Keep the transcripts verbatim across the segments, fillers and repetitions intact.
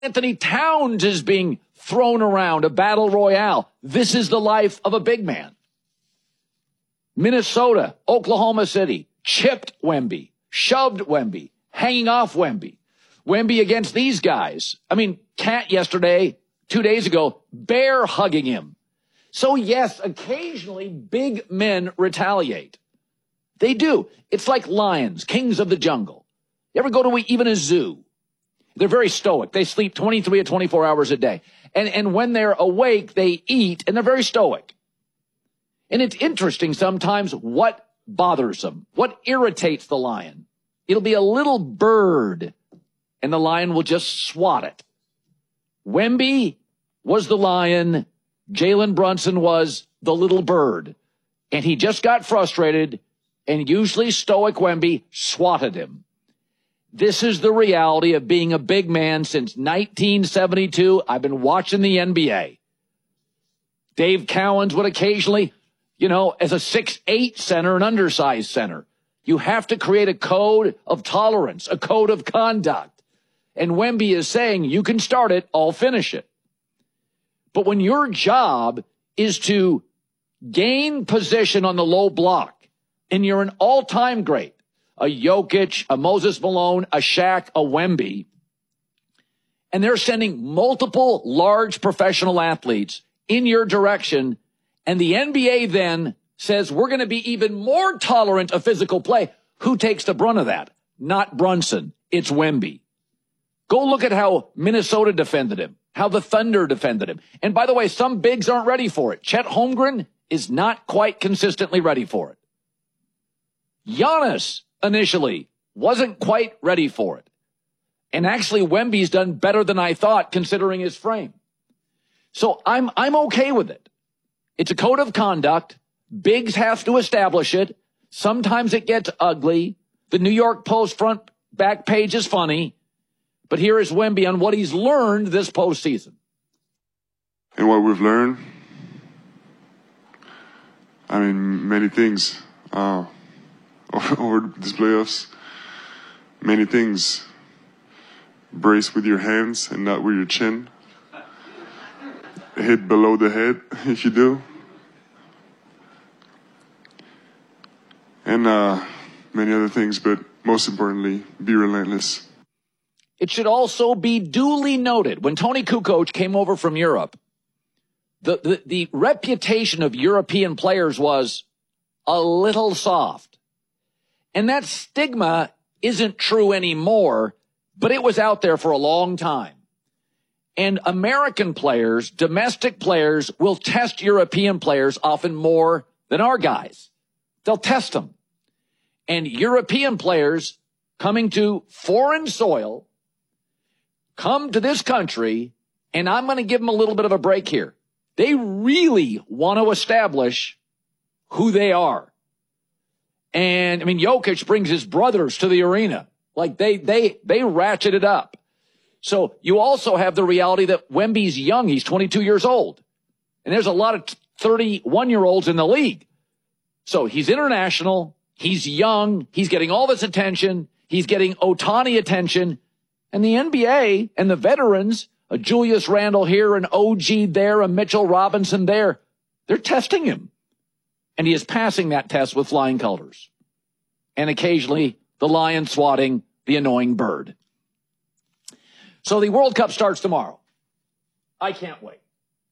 Anthony Towns is being thrown around, a battle royale. This is the life of a big man. Minnesota, Oklahoma City, chipped Wemby, shoved Wemby, hanging off Wemby. Wemby against these guys. I mean, Cat yesterday, two days ago, bear hugging him. So yes, occasionally big men retaliate. They do. It's like lions, kings of the jungle. You ever go to a, even a zoo? They're very stoic. They sleep twenty-three or twenty-four hours a day. And, and when they're awake, they eat, and they're very stoic. And it's interesting sometimes what bothers them, what irritates the lion. It'll be a little bird, and the lion will just swat it. Wemby was the lion. Jalen Brunson was the little bird. And he just got frustrated, and usually stoic Wemby swatted him. This is the reality of being a big man since nineteen seventy-two. I've been watching the N B A. Dave Cowens would occasionally, you know, as a six eight center, an undersized center. You have to create a code of tolerance, a code of conduct. And Wemby is saying, you can start it, I'll finish it. But when your job is to gain position on the low block, and you're an all-time great, a Jokic, a Moses Malone, a Shaq, a Wemby, and they're sending multiple large professional athletes in your direction, and the N B A then says we're going to be even more tolerant of physical play. Who takes the brunt of that? Not Brunson. It's Wemby. Go look at how Minnesota defended him, how the Thunder defended him. And by the way, some bigs aren't ready for it. Chet Holmgren is not quite consistently ready for it. Giannis initially wasn't quite ready for it. And actually, Wemby's done better than I thought, considering his frame. So I'm, I'm okay with it. It's a code of conduct. Bigs have to establish it. Sometimes it gets ugly. The New York Post front back page is funny. But here is Wemby on what he's learned this postseason. And what we've learned, I mean, many things uh, over these playoffs. Many things. Brace with your hands and not with your chin. Hit below the head if you do. And uh, many other things, but most importantly, be relentless. It should also be duly noted, when Tony Kukoc came over from Europe, the, the, the reputation of European players was a little soft. And that stigma isn't true anymore, but it was out there for a long time. And American players, domestic players, will test European players often more than our guys. They'll test them. And European players coming to foreign soil come to this country, and I'm going to give them a little bit of a break here. They really want to establish who they are. And, I mean, Jokic brings his brothers to the arena. Like, they, they, they ratchet it up. So you also have the reality that Wemby's young. He's twenty-two years old. And there's a lot of thirty-one-year-olds in the league. So he's international. He's young. He's getting all this attention. He's getting Ohtani attention. And the N B A and the veterans, a Julius Randle here, an O G there, a Mitchell Robinson there, they're testing him. And he is passing that test with flying colors. And occasionally the lion swatting the annoying bird. So the World Cup starts tomorrow. I can't wait.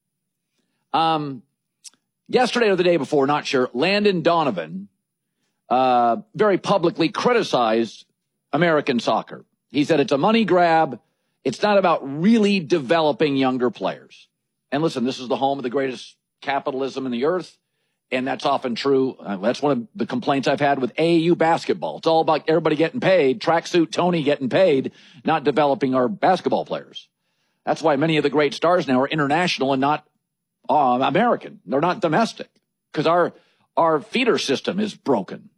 Um, yesterday or the day before, not sure, Landon Donovan uh, very publicly criticized American soccer. He said it's a money grab. It's not about really developing younger players. And listen, this is the home of the greatest capitalism in the earth. And that's often true. Uh, that's one of the complaints I've had with A A U basketball. It's all about everybody getting paid, tracksuit Tony getting paid, not developing our basketball players. That's why many of the great stars now are international and not uh, American. They're not domestic because our, our feeder system is broken.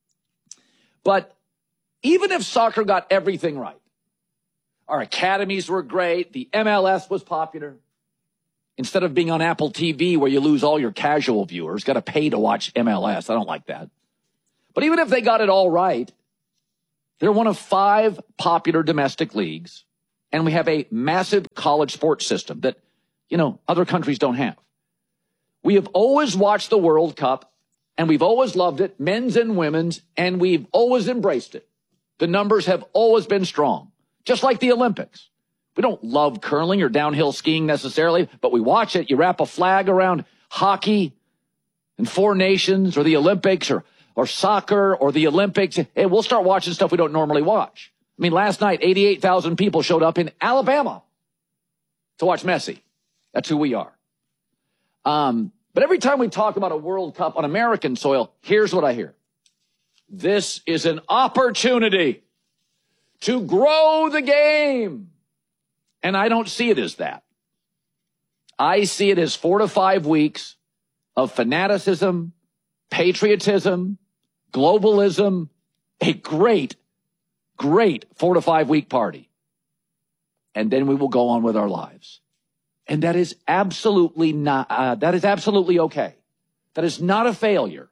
But even if soccer got everything right, our academies were great, the M L S was popular. Instead of being on Apple T V where you lose all your casual viewers, got to pay to watch M L S. I don't like that. But even if they got it all right, they're one of five popular domestic leagues. And we have a massive college sports system that, you know, other countries don't have. We have always watched the World Cup, and we've always loved it, men's and women's, and we've always embraced it. The numbers have always been strong, just like the Olympics. We don't love curling or downhill skiing necessarily, but we watch it. You wrap a flag around hockey and Four Nations or the Olympics or, or soccer or the Olympics. Hey, we'll start watching stuff we don't normally watch. I mean, last night, eighty-eight thousand people showed up in Alabama to watch Messi. That's who we are. Um, but every time we talk about a World Cup on American soil, here's what I hear. This is an opportunity to grow the game. And I don't see it as that. I see it as four to five weeks of fanaticism, patriotism, globalism, a great, great four to five week party. And then we will go on with our lives. And that is absolutely not, uh, that is absolutely okay. That is not a failure.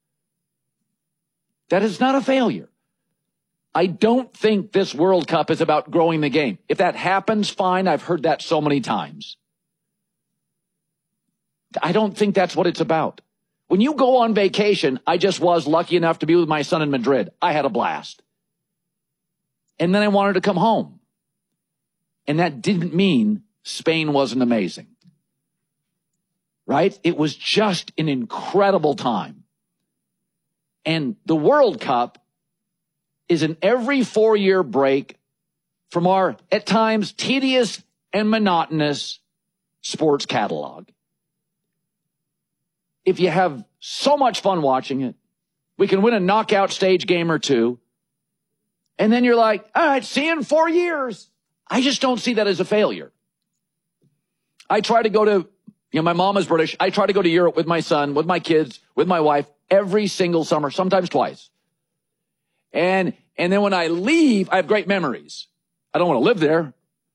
That is not a failure. I don't think this World Cup is about growing the game. If that happens, fine. I've heard that so many times. I don't think that's what it's about. When you go on vacation, I just was lucky enough to be with my son in Madrid. I had a blast. And then I wanted to come home. And that didn't mean Spain wasn't amazing. Right? It was just an incredible time. And the World Cup is an every four-year break from our, at times, tedious and monotonous sports catalog. If you have so much fun watching it, we can win a knockout stage game or two, and then you're like, all right, see you in four years. I just don't see that as a failure. I try to go to, you know, my mom is British. I try to go to Europe with my son, with my kids, with my wife, every single summer, sometimes twice. And, and then when I leave, I have great memories. I don't want to live there.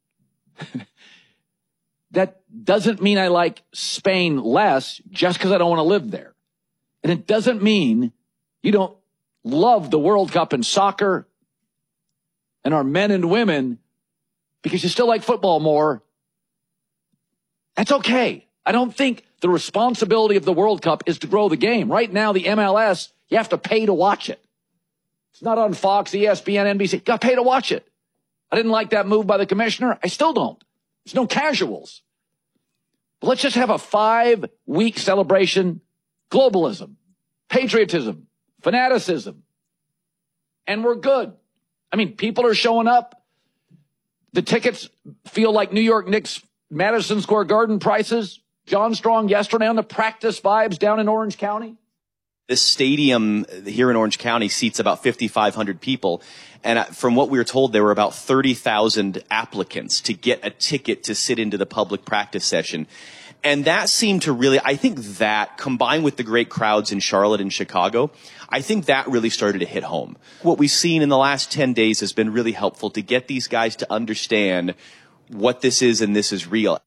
That doesn't mean I like Spain less just because I don't want to live there. And it doesn't mean you don't love the World Cup and soccer and our men and women because you still like football more. That's okay. I don't think the responsibility of the World Cup is to grow the game. Right now, the M L S, you have to pay to watch it. It's not on Fox, E S P N, N B C. You got to pay to watch it. I didn't like that move by the commissioner. I still don't. There's no casuals. But let's just have a five-week celebration. Globalism, patriotism, fanaticism. And we're good. I mean, people are showing up. The tickets feel like New York Knicks Madison Square Garden prices. John Strong yesterday on the practice vibes down in Orange County. This stadium here in Orange County seats about fifty-five hundred people. And from what we were told, there were about thirty thousand applicants to get a ticket to sit into the public practice session. And that seemed to really, I think that combined with the great crowds in Charlotte and Chicago, I think that really started to hit home. What we've seen in the last ten days has been really helpful to get these guys to understand what this is and this is real.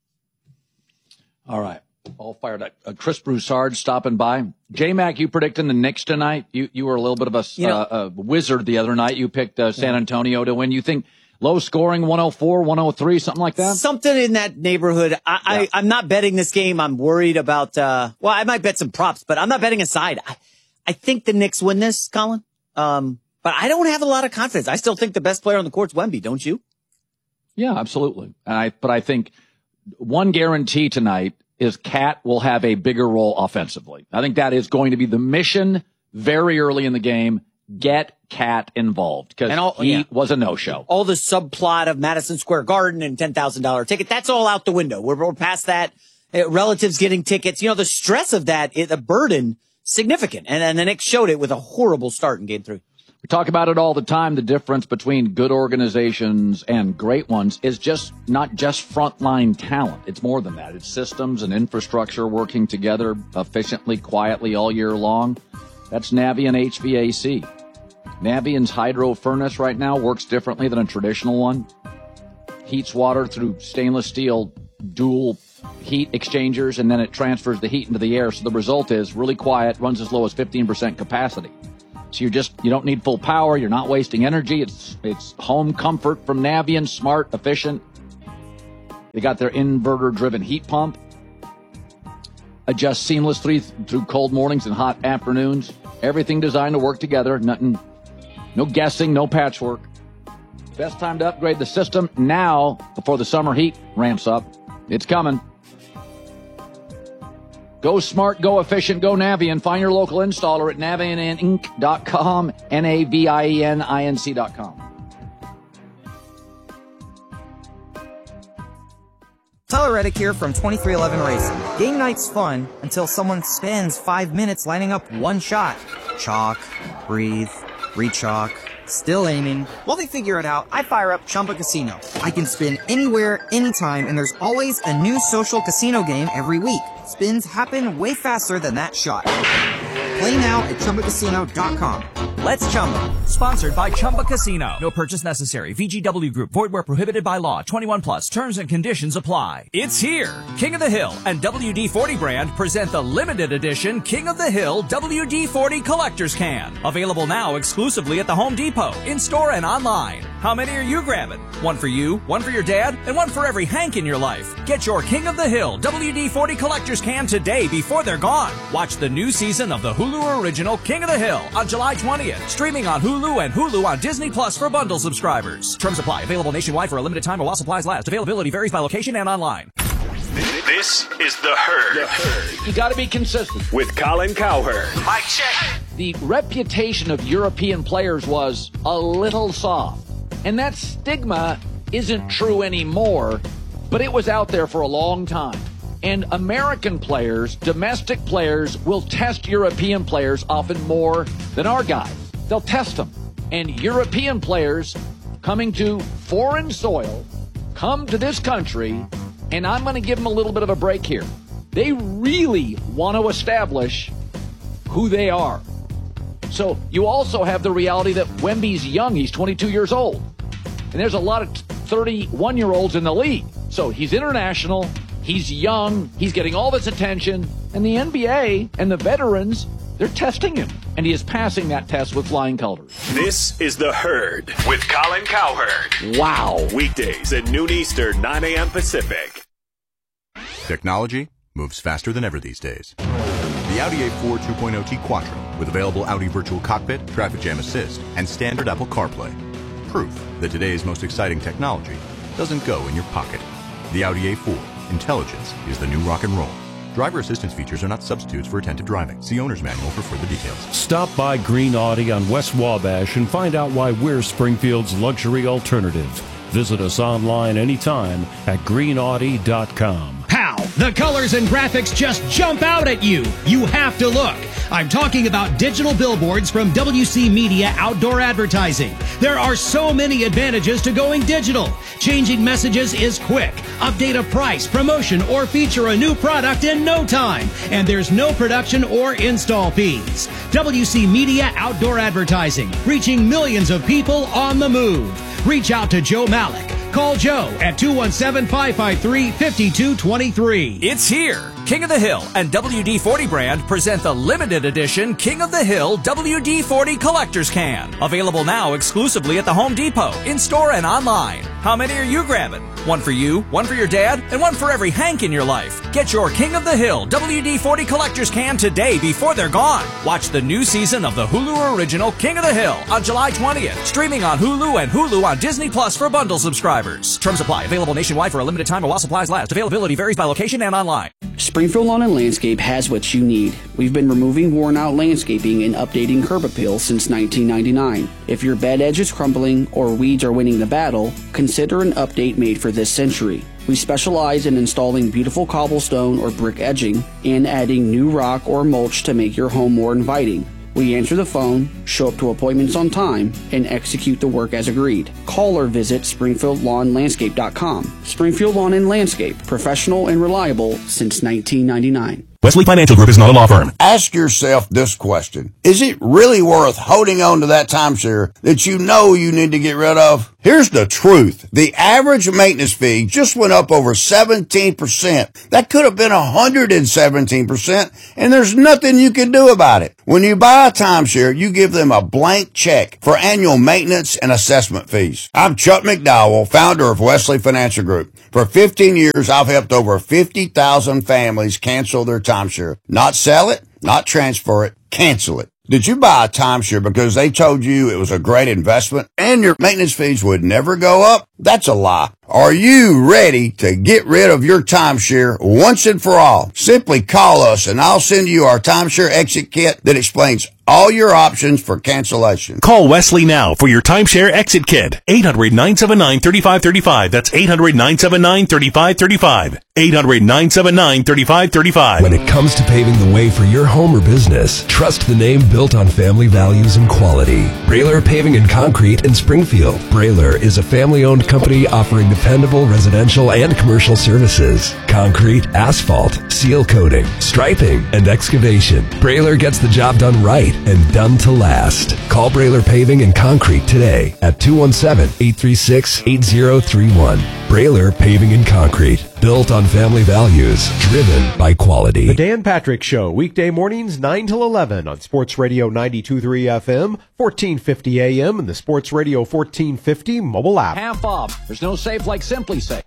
All right. All fired up. Uh, Chris Broussard stopping by. J-Mac, you predicting the Knicks tonight? You you were a little bit of a, you know, uh, a wizard the other night. You picked uh, San Antonio to win. You think low scoring, one oh four, one oh three, something like that? Something in that neighborhood. I, yeah. I, I'm not betting this game. I'm worried about, uh, well, I might bet some props, but I'm not betting a side. I, I think the Knicks win this, Colin. Um, but I don't have a lot of confidence. I still think the best player on the court's Wemby, don't you? Yeah, absolutely. And I, but I think one guarantee tonight is Cat will have a bigger role offensively. I think that is going to be the mission very early in the game. Get Cat involved because he yeah. was a no-show. All the subplot of Madison Square Garden and ten thousand dollars ticket, that's all out the window. We're, we're past that. Uh, relatives getting tickets. You know, the stress of that, is a burden, significant. And, and the Knicks showed it with a horrible start in game three. We talk about it all the time. The difference between good organizations and great ones is just not just frontline talent. It's more than that. It's systems and infrastructure working together efficiently, quietly all year long. That's Navien H V A C. Navien's hydro furnace right now works differently than a traditional one. Heats water through stainless steel dual heat exchangers, and then it transfers the heat into the air. So the result is really quiet, runs as low as fifteen percent capacity. So you're just, you don't need full power. You're not wasting energy. It's, it's home comfort from Navien, smart, efficient. They got their inverter-driven heat pump. Adjusts seamlessly through cold mornings and hot afternoons. Everything designed to work together. Nothing, no guessing, no patchwork. Best time to upgrade the system now before the summer heat ramps up. It's coming. Go smart, go efficient, go Navien. Find your local installer at navien inc dot com, N A V I E N I N C dot com. Tyler Reddick here from twenty-three eleven Racing. Game night's fun until someone spends five minutes lining up one shot. Chalk, breathe, re-chalk, still aiming. While they figure it out, I fire up Chumba Casino. I can spin anywhere, anytime, and there's always a new social casino game every week. Spins happen way faster than that shot. Play now at chumba casino dot com. Let's Chumba. Sponsored by Chumba Casino. No purchase necessary. V G W Group. Void where prohibited by law. twenty-one plus. Terms and conditions apply. It's here. King of the Hill and W D forty brand present the limited edition King of the Hill W D forty Collector's Can. Available now exclusively at the Home Depot, in-store and online. How many are you grabbing? One for you, one for your dad, and one for every Hank in your life. Get your King of the Hill W D forty Collector's Can today before they're gone. Watch the new season of the Hulu original King of the Hill on July twentieth. Streaming on Hulu and Hulu on Disney Plus for bundle subscribers. Terms apply. Available nationwide for a limited time or while supplies last. Availability varies by location and online. This is The Herd. The Herd. You got to be consistent. With Colin Cowherd. Mic check. The reputation of European players was a little soft. And that stigma isn't true anymore, but it was out there for a long time. And American players, domestic players, will test European players often more than our guys. They'll test them. And European players coming to foreign soil come to this country, and I'm going to give them a little bit of a break here. They really want to establish who they are. So you also have the reality that Wemby's young. He's twenty-two years old. And there's a lot of thirty-one-year-olds in the league. So he's international. He's young. He's getting all this attention. And the N B A and the veterans, they're testing him. And he is passing that test with flying colors. This is The Herd with Colin Cowherd. Wow. Weekdays at noon Eastern, nine a.m. Pacific. Technology moves faster than ever these days. The Audi A four two point oh T Quattro with available Audi Virtual Cockpit, Traffic Jam Assist, and standard Apple CarPlay. Proof that today's most exciting technology doesn't go in your pocket. The Audi A four. Intelligence is the new rock and roll. Driver assistance features are not substitutes for attentive driving. See owner's manual for further details. Stop by Green Audi on West Wabash and find out why we're Springfield's luxury alternative. Visit us online anytime at green audi dot com. How? The colors and graphics just jump out at you. You have to look. I'm talking about digital billboards from W C Media Outdoor Advertising. There are so many advantages to going digital. Changing messages is quick. Update a price, promotion, or feature a new product in no time. And there's no production or install fees. W C Media Outdoor Advertising, reaching millions of people on the move. Reach out to Joe Malik. Call Joe at two one seven, five five three, five two two three. It's here. King of the Hill and W D forty brand present the limited edition King of the Hill W D forty Collector's Can. Available now exclusively at the Home Depot, in-store and online. How many are you grabbing? One for you, one for your dad, and one for every Hank in your life. Get your King of the Hill W D forty Collector's Can today before they're gone. Watch the new season of the Hulu original King of the Hill on July twentieth. Streaming on Hulu and Hulu on Disney Plus for bundle subscribers. Terms apply. Available nationwide for a limited time or while supplies last. Availability varies by location and online. Springfield Lawn and Landscape has what you need. We've been removing worn-out landscaping and updating curb appeal since nineteen ninety-nine. If your bed edge is crumbling or weeds are winning the battle, consider an update made for this century. We specialize in installing beautiful cobblestone or brick edging and adding new rock or mulch to make your home more inviting. We answer the phone, show up to appointments on time, and execute the work as agreed. Call or visit springfield lawn landscape dot com. Springfield Lawn and Landscape, professional and reliable since nineteen ninety-nine. Wesley Financial Group is not a law firm. Ask yourself this question. Is it really worth holding on to that timeshare that you know you need to get rid of? Here's the truth. The average maintenance fee just went up over seventeen percent. That could have been one hundred seventeen percent, and there's nothing you can do about it. When you buy a timeshare, you give them a blank check for annual maintenance and assessment fees. I'm Chuck McDowell, founder of Wesley Financial Group. For fifteen years, I've helped over fifty thousand families cancel their timeshare. Not sell it, not transfer it, cancel it. Did you buy a timeshare because they told you it was a great investment and your maintenance fees would never go up? That's a lie. Are you ready to get rid of your timeshare once and for all? Simply call us and I'll send you our timeshare exit kit that explains all your options for cancellation. Call Wesley now for your timeshare exit kit. eight hundred, nine seven nine, three five three five. That's eight hundred, nine seven nine, three five three five. eight hundred, nine seven nine, three five three five. When it comes to paving the way for your home or business, trust the name built on family values and quality. Brailer Paving and Concrete in Springfield. Brailer is a family-owned company offering dependable residential and commercial services. Concrete, asphalt, seal coating, striping, and excavation. Brailer gets the job done right and done to last. Call Brailer Paving and Concrete today at two one seven, eight three six, eight zero three one. Brailer Paving and Concrete. Built on family values, driven by quality. The Dan Patrick Show, weekday mornings nine till eleven on Sports Radio ninety-two point three F M, fourteen fifty A M, and the Sports Radio fourteen fifty mobile app. Half off. There's no safe like Simply Safe.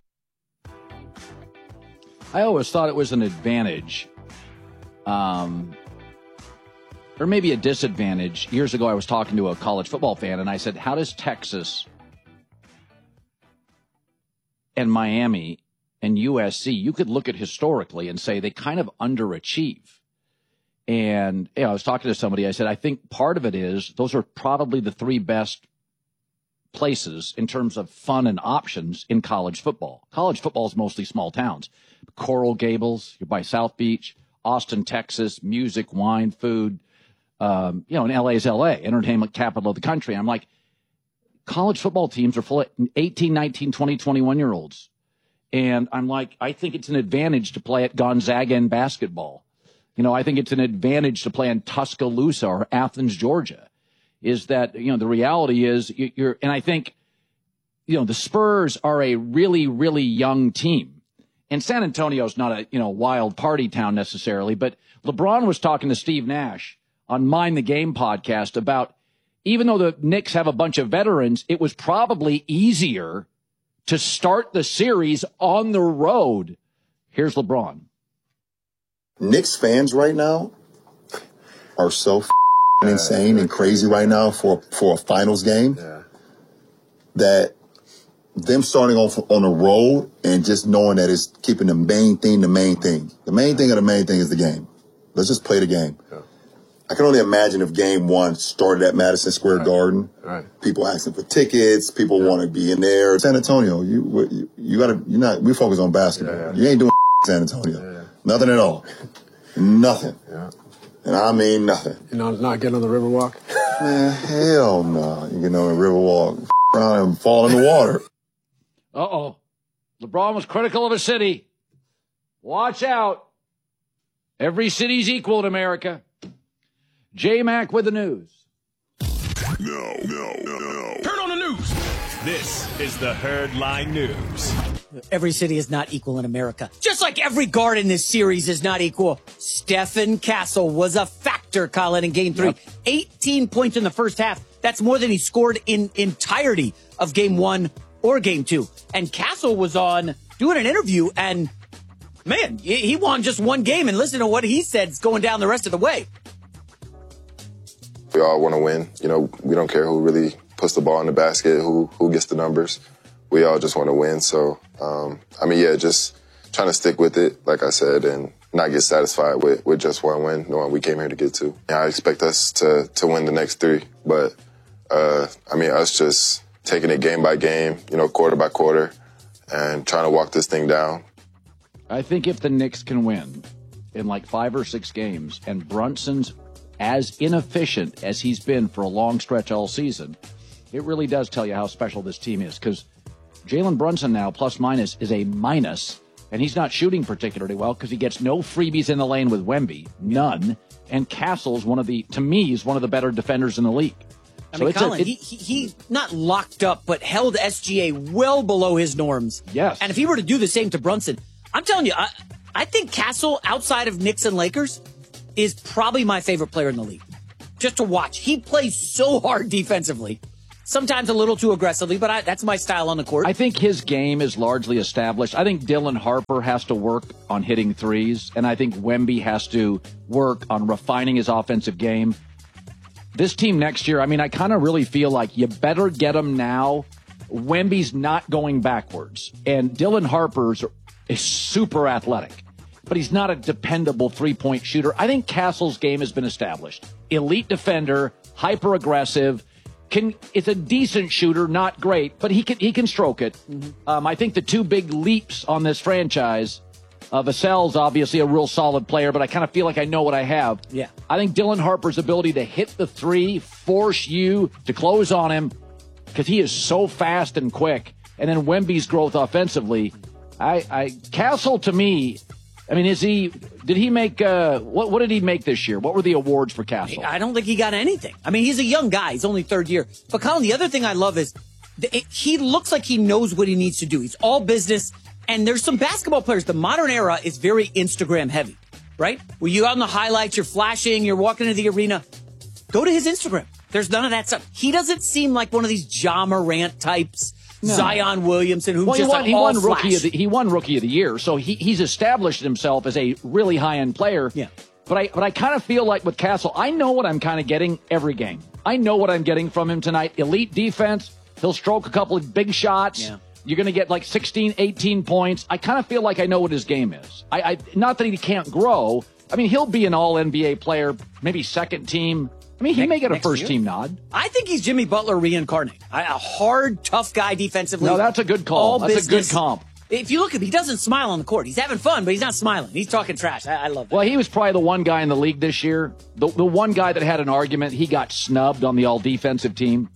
I always thought it was an advantage, um, or maybe a disadvantage. Years ago, I was talking to a college football fan, and I said, how does Texas and Miami and U S C, you could look at historically and say they kind of underachieve. And you know, I was talking to somebody, I said, I think part of it is those are probably the three best places in terms of fun and options in college football. College football is mostly small towns. Coral Gables, you're by South Beach, Austin, Texas, music, wine, food. Um, you know, and L A is L A, entertainment capital of the country. I'm like, college football teams are full of eighteen, nineteen, twenty, twenty-one-year-olds. And I'm like, I think it's an advantage to play at Gonzaga in basketball. You know, I think it's an advantage to play in Tuscaloosa or Athens, Georgia. Is that, you know, the reality is you're, and I think, you know, the Spurs are a really, really young team. And San Antonio's not a, you know, wild party town necessarily, but LeBron was talking to Steve Nash on Mind the Game podcast about, even though the Knicks have a bunch of veterans, it was probably easier to start the series on the road. Here's LeBron. Knicks fans right now are so f- insane and crazy right now for, for a finals game yeah. that them starting off on the road and just knowing that it's keeping the main thing the main thing. The main thing of the main thing is the game. Let's just play the game. Yeah. I can only imagine if game one started at Madison Square right. Garden. Right. People asking for tickets. People yeah. want to be in there. San Antonio, you you, you got to, you're not, we focus on basketball. Yeah, yeah. You ain't doing San Antonio. Yeah, yeah. Nothing at all. Nothing. Yeah. And I mean nothing. You know, not getting on the Riverwalk? Man, hell no. You get on the Riverwalk, around and fall in the water. Uh-oh. LeBron was critical of a city. Watch out. Every city's equal in America. J-Mac with the news. No, no, no, no. Turn on the news. This is the Herdline News. Every city is not equal in America. Just like every guard in this series is not equal. Stephen Castle was a factor, Colin, in game three. Yep. eighteen points in the first half. That's more than he scored in entirety of game one or game two. And Castle was on doing an interview, and man, he won just one game. And listen to what he said going down the rest of the way. We all want to win. You know, we don't care who really puts the ball in the basket, who who gets the numbers. We all just want to win. So, um, I mean, yeah, just trying to stick with it, like I said, and not get satisfied with, with just one win, knowing we came here to get two. Yeah, I expect us to, to win the next three. But, uh, I mean, us just taking it game by game, you know, quarter by quarter, and trying to walk this thing down. I think if the Knicks can win in like five or six games, and Brunson's as inefficient as he's been for a long stretch all season, it really does tell you how special this team is, because Jalen Brunson now, plus minus, is a minus and he's not shooting particularly well because he gets no freebies in the lane with Wemby, none. And Castle's one of the, to me, is one of the better defenders in the league. I so mean, it's Colin, a, it, he, he, he not locked up, but held S G A well below his norms. Yes. And if he were to do the same to Brunson, I'm telling you, I, I think Castle, outside of Knicks and Lakers, is probably my favorite player in the league. Just to watch. He plays so hard defensively. Sometimes a little too aggressively, but I, that's my style on the court. I think his game is largely established. I think Dylan Harper has to work on hitting threes, and I think Wemby has to work on refining his offensive game. This team next year, I mean, I kind of really feel like you better get him now. Wemby's not going backwards, and Dylan Harper's is super athletic, but he's not a dependable three-point shooter. I think Castle's game has been established. Elite defender, hyper-aggressive. Can is a decent shooter, not great, but he can he can stroke it. Mm-hmm. Um, I think the two big leaps on this franchise, uh, Vassell's obviously a real solid player, but I kind of feel like I know what I have. Yeah, I think Dylan Harper's ability to hit the three, force you to close on him, because he is so fast and quick, and then Wemby's growth offensively. I, I Castle to me. I mean, is he? Did he make? Uh, what? What did he make this year? What were the awards for Castle? I don't think he got anything. I mean, he's a young guy. He's only third year. But Colin, the other thing I love is the, it, he looks like he knows what he needs to do. He's all business. And there's some basketball players. The modern era is very Instagram heavy, right? Where you're on the highlights, you're flashing, you're walking into the arena. Go to his Instagram. There's none of that stuff. He doesn't seem like one of these Ja Morant types. No. Zion Williamson, who well, just he won, like he all won flash. rookie of the, he won rookie of the year, so he, he's established himself as a really high end player. Yeah, but I but I kind of feel like with Castle, I know what I'm kind of getting every game. I know what I'm getting from him tonight. Elite defense. He'll stroke a couple of big shots. Yeah. You're going to get like sixteen, eighteen points. I kind of feel like I know what his game is. I, I not that he can't grow. I mean, he'll be an All N B A player, maybe second team. I mean, he next, may get a year? first-team nod. I think he's Jimmy Butler reincarnate. I, a hard, tough guy defensively. No, that's a good call. All That's business. a good comp. If you look at him, he doesn't smile on the court. He's having fun, but he's not smiling. He's talking trash. I, I love that. Well, he was probably the one guy in the league this year. The, the one guy that had an argument. He got snubbed on the all-defensive team.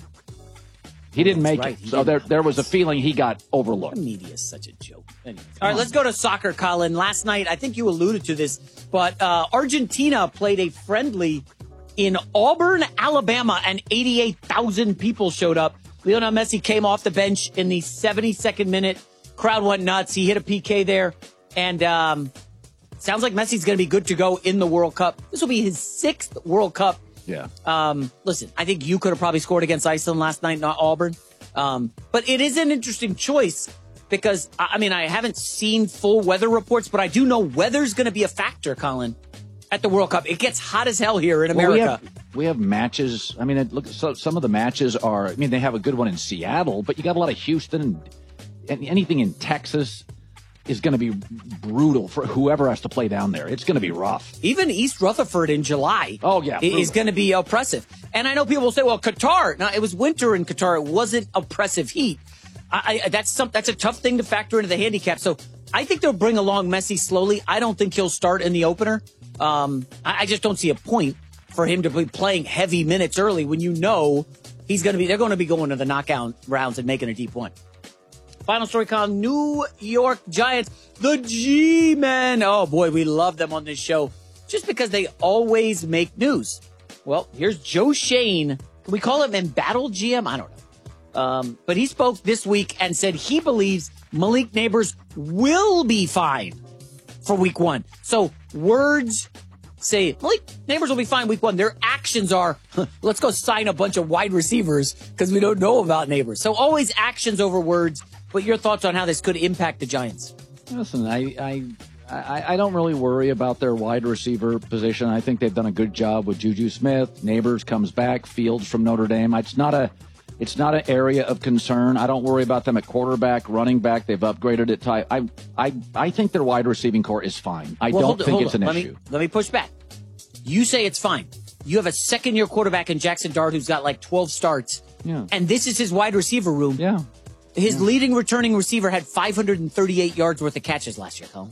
He didn't That's make right. it. He So didn't there, have there was a this. feeling he got overlooked. The media is such a joke. Anyways. All right, let's go to soccer, Colin. Last night, I think you alluded to this, but uh, Argentina played a friendly in Auburn, Alabama, and eighty-eight thousand people showed up. Lionel Messi came off the bench in the seventy-second minute. Crowd went nuts. He hit a P K there. And um, sounds like Messi's going to be good to go in the World Cup. This will be his sixth World Cup. Yeah. Um, listen, I think you could have probably scored against Iceland last night, not Auburn. Um, but it is an interesting choice because, I mean, I haven't seen full weather reports, but I do know weather's going to be a factor, Colin, at the World Cup. It gets hot as hell here in Well, America. we, have, we have matches. I mean, it, look, so, some of the matches are, I mean, they have a good one in Seattle, but you got a lot of Houston and, and anything in Texas is going to be brutal for whoever has to play down there. It's going to be rough. Even East Rutherford in July oh, yeah, is going to be oppressive. And I know people will say, well, Qatar, now it was winter in Qatar. It wasn't oppressive heat. I, I, that's some, that's a tough thing to factor into the handicap. So I think they'll bring along Messi slowly. I don't think he'll start in the opener. Um, I, I just don't see a point for him to be playing heavy minutes early when you know he's going to be, they're going to be going to the knockout rounds and making a deep one. Final story, Colin. New York Giants, the G-Men. Oh, boy, we love them on this show just because they always make news. Well, here's Joe Shane. Can we call him embattled G M? I don't know. Um, but he spoke this week and said he believes Malik Neighbors will be fine for week one. So words say Malik Neighbors will be fine week one. Their actions are, let's go sign a bunch of wide receivers because we don't know about Neighbors. So always actions over words. But your thoughts on how this could impact the Giants? Listen, I, I I I don't really worry about their wide receiver position. I think they've done a good job with Juju Smith. Neighbors comes back. Fields from Notre Dame. It's not a it's not an area of concern. I don't worry about them at quarterback, running back. They've upgraded it. I I I, I think their wide receiving core is fine. I well, don't hold, think hold it's on. an let issue. Me, let me push back. You say it's fine. You have a second-year quarterback in Jackson Dart who's got like twelve starts. Yeah. And this is his wide receiver room. Yeah. His yeah. leading returning receiver had five hundred thirty-eight yards worth of catches last year, Colin.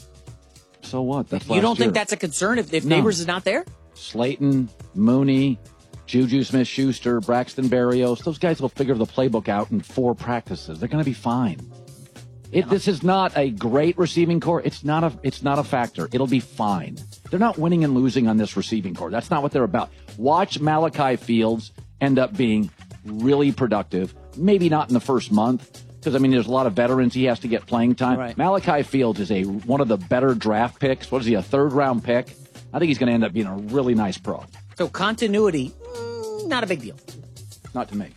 So what? That's you don't year. think that's a concern if, if no. Neighbors is not there? Slayton, Mooney, Juju Smith-Schuster, Braxton Berrios, those guys will figure the playbook out in four practices. They're going to be fine. It, this is not a great receiving core. It's not a it's not a factor. It'll be fine. They're not winning and losing on this receiving core. That's not what they're about. Watch Malachi Fields end up being really productive. Maybe not in the first month, because, I mean, there's a lot of veterans he has to get playing time. Right. Malachi Fields is a one of the better draft picks. What is he, a third-round pick? I think he's going to end up being a really nice pro. So continuity, mm, not a big deal. Not to me.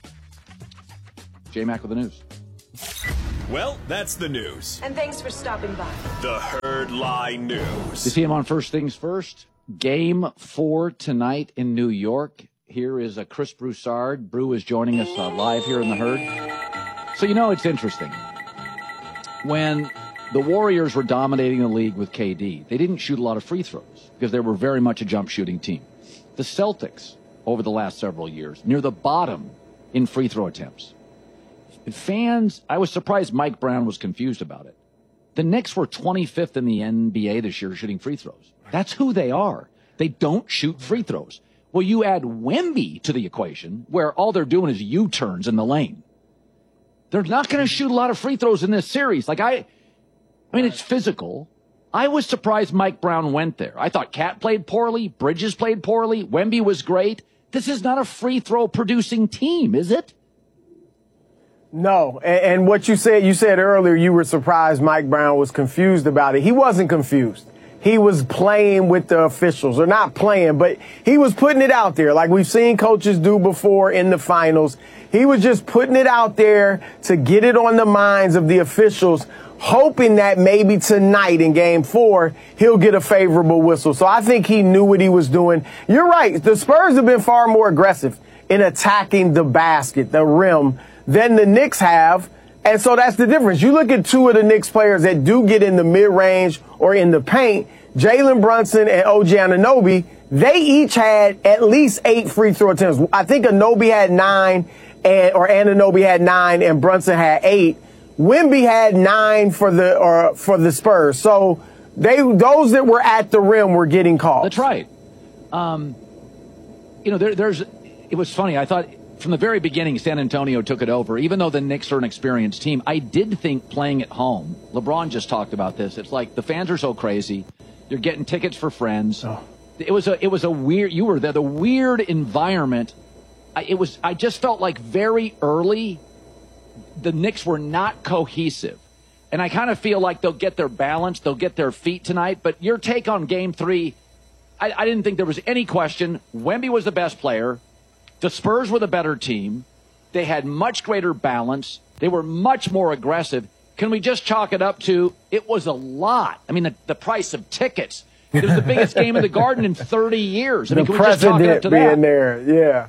J-Mac with the news. Well, that's the news. And thanks for stopping by. The Herd Lie News. You see him on First Things First? Game four tonight in New York. Here is a Chris Broussard. Brew is joining us uh, live here in the Herd. So, you know, it's interesting. When the Warriors were dominating the league with K D, they didn't shoot a lot of free throws because they were very much a jump shooting team. The Celtics, over the last several years, near the bottom in free throw attempts. Fans, I was surprised Mike Brown was confused about it. The Knicks were twenty-fifth in the N B A this year shooting free throws. That's who they are. They don't shoot free throws. Well, you add Wemby to the equation, where all they're doing is U-turns in the lane. They're not going to shoot a lot of free throws in this series. Like, I, I mean, it's physical. I was surprised Mike Brown went there. I thought Cat played poorly, Bridges played poorly, Wemby was great. This is not a free throw producing team, is it? No, and, and what you said, you said earlier you were surprised Mike Brown was confused about it. He wasn't confused. He was playing with the officials, or not playing, but he was putting it out there like we've seen coaches do before in the finals. He was just putting it out there to get it on the minds of the officials, hoping that maybe tonight in game four, he'll get a favorable whistle. So I think he knew what he was doing. You're right. The Spurs have been far more aggressive in attacking the basket, the rim, than the Knicks have. And so that's the difference. You look at two of the Knicks players that do get in the mid-range or in the paint, Jalen Brunson and O G Anunoby, they each had at least eight free throw attempts. I think Anunoby had nine, and or Anunoby had nine, and Brunson had eight. Wemby had nine for the or for the Spurs. So they those that were at the rim were getting called. That's right. Um, you know, there, there's. It was funny. I thought from the very beginning, San Antonio took it over. Even though the Knicks are an experienced team, I did think playing at home. LeBron just talked about this. It's like the fans are so crazy. You're getting tickets for friends. Oh. It was a. It was a weird. You were there. The weird environment. I, it was. I just felt like very early, the Knicks were not cohesive. And I kind of feel like they'll get their balance, they'll get their feet tonight. But your take on game three, I, I didn't think there was any question. Wemby was the best player. The Spurs were the better team. They had much greater balance. They were much more aggressive. Can we just chalk it up to, it was a lot. I mean, the, the price of tickets. It was the biggest game in the Garden in thirty years. I mean, the can we just chalk it up to being that? There, yeah.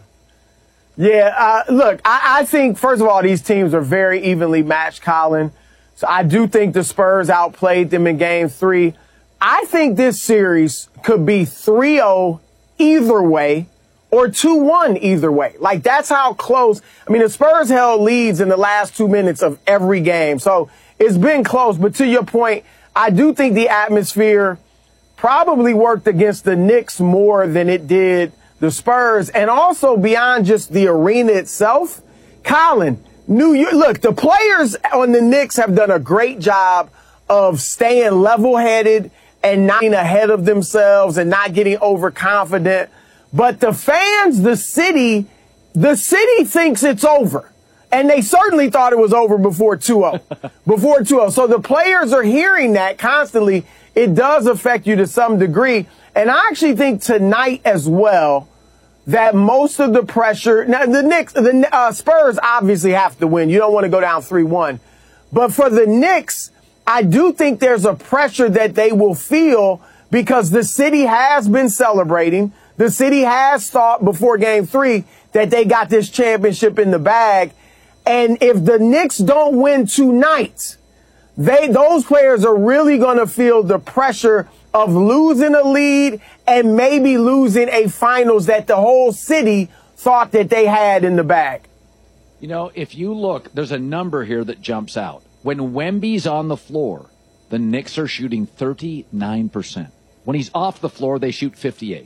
Yeah, uh, look, I, I think, first of all, these teams are very evenly matched, Colin. So I do think the Spurs outplayed them in game three. I think this series could be three oh either way or two one either way. Like, that's how close. I mean, the Spurs held leads in the last two minutes of every game. So it's been close. But to your point, I do think the atmosphere probably worked against the Knicks more than it did the Spurs. And also beyond just the arena itself, Colin, New York, look, the players on the Knicks have done a great job of staying level-headed and not getting ahead of themselves and not getting overconfident. But the fans, the city, the city thinks it's over. And they certainly thought it was over before two oh. Before two oh. So the players are hearing that constantly. It does affect you to some degree. And I actually think tonight as well that most of the pressure, now the Knicks, the uh, Spurs obviously have to win. You don't want to go down three one. But for the Knicks, I do think there's a pressure that they will feel because the city has been celebrating. The city has thought before game three that they got this championship in the bag. And if the Knicks don't win tonight, they, those players are really going to feel the pressure of losing a lead and maybe losing a finals that the whole city thought that they had in the bag. You know, if you look, there's a number here that jumps out. When Wemby's on the floor, the Knicks are shooting thirty-nine percent. When he's off the floor, they shoot fifty-eight.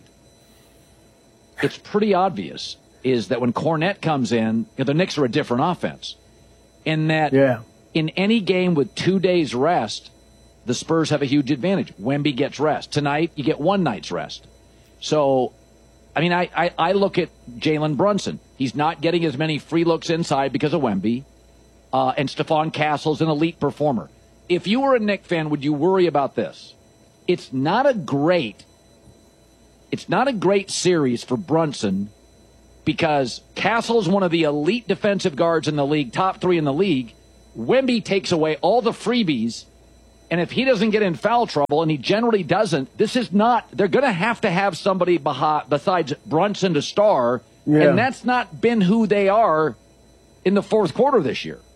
It's pretty obvious is that when Kornet comes in, you know, the Knicks are a different offense. In that, yeah. in any game with two days rest, the Spurs have a huge advantage. Wemby gets rest. Tonight, you get one night's rest. So, I mean, I, I, I look at Jalen Brunson. He's not getting as many free looks inside because of Wemby. Uh, and Stephon Castle's an elite performer. If you were a Knicks fan, would you worry about this? It's not a great, it's not a great series for Brunson because Castle's one of the elite defensive guards in the league, top three in the league. Wemby takes away all the freebies, and if he doesn't get in foul trouble, and he generally doesn't, this is not, they're going to have to have somebody behind, besides Brunson to star, yeah. and that's not been who they are in the fourth quarter this year.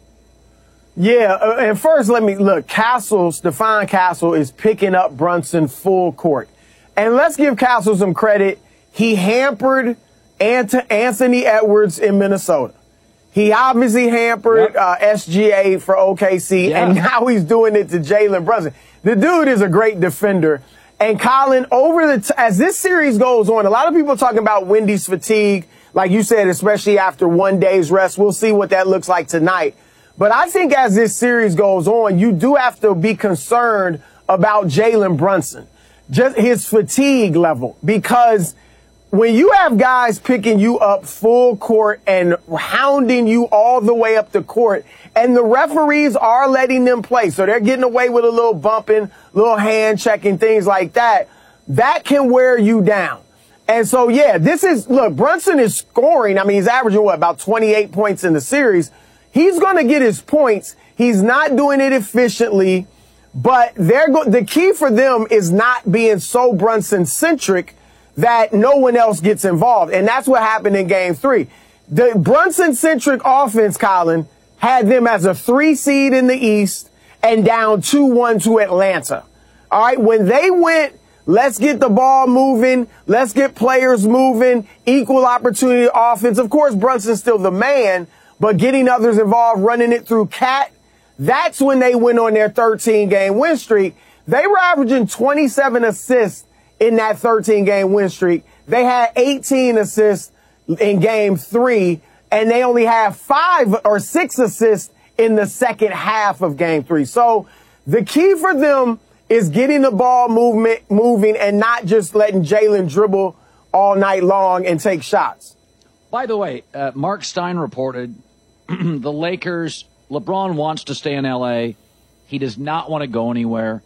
Yeah, uh, and first let me, look, Castle, Stephon Castle is picking up Brunson full court. And let's give Castle some credit. He hampered Ant- Anthony Edwards in Minnesota. He obviously hampered yep. uh, S G A for O K C, yeah. and now he's doing it to Jalen Brunson. The dude is a great defender. And Colin, over the t- as this series goes on, a lot of people are talking about Wendy's fatigue, like you said, especially after one day's rest. We'll see what that looks like tonight. But I think as this series goes on, you do have to be concerned about Jalen Brunson, just his fatigue level, because when you have guys picking you up full court and hounding you all the way up the court, and the referees are letting them play, so they're getting away with a little bumping, little hand checking, things like that, that can wear you down. And so, yeah, this is, look, Brunson is scoring. I mean, he's averaging, what, about twenty-eight points in the series. He's going to get his points. He's not doing it efficiently, but they're go- the key for them is not being so Brunson-centric that no one else gets involved. And that's what happened in game three. The Brunson-centric offense, Colin, had them as a three seed in the East and down two one to Atlanta. All right, when they went, let's get the ball moving, let's get players moving, equal opportunity offense. Of course, Brunson's still the man, but getting others involved, running it through Cat, that's when they went on their thirteen-game win streak. They were averaging twenty-seven assists in that thirteen-game win streak. They had eighteen assists in game three, and they only have five or six assists in the second half of game three. So the key for them is getting the ball movement moving and not just letting Jalen dribble all night long and take shots. By the way, uh, Mark Stein reported the Lakers, LeBron wants to stay in L A. He does not want to go anywhere.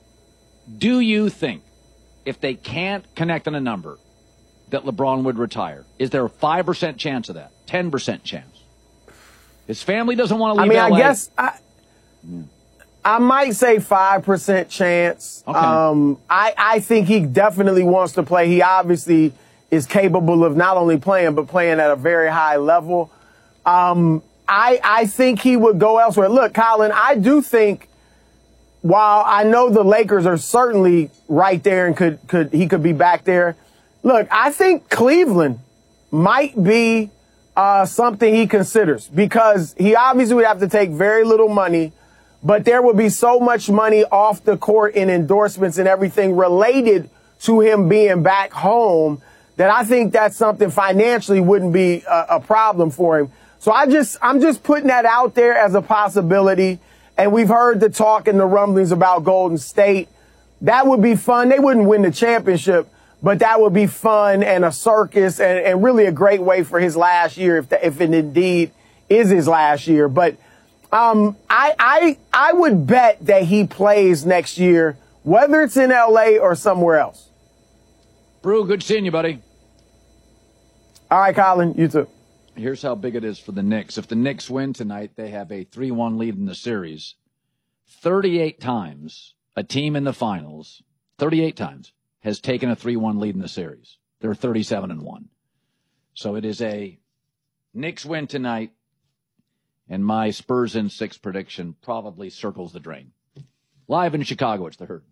Do you think if they can't connect on a number that LeBron would retire? Is there a five percent chance of that? ten percent chance? His family doesn't want to leave I mean, L A. I guess I, yeah. I might say five percent chance. Okay. Um, I, I think he definitely wants to play. He obviously is capable of not only playing, but playing at a very high level. Um, I, I think he would go elsewhere. Look, Colin, I do think while I know the Lakers are certainly right there and could, could, he could be back there. Look, I think Cleveland might be, uh, something he considers because he obviously would have to take very little money, but there would be so much money off the court in endorsements and everything related to him being back home that I think that's something financially wouldn't be a, a problem for him. So I just, I'm just putting that out there as a possibility. And we've heard the talk and the rumblings about Golden State. That would be fun. They wouldn't win the championship, but that would be fun and a circus and, and really a great way for his last year if, the, if it indeed is his last year. But um, I, I, I would bet that he plays next year, whether it's in L A or somewhere else. Brew, good seeing you, buddy. All right, Colin, you too. Here's how big it is for the Knicks. If the Knicks win tonight, they have a three one lead in the series. thirty-eight times a team in the finals, thirty-eight times, has taken a three one lead in the series. They're thirty-seven and one. So it is a Knicks win tonight, and my Spurs in six prediction probably circles the drain. Live in Chicago, it's the Herd.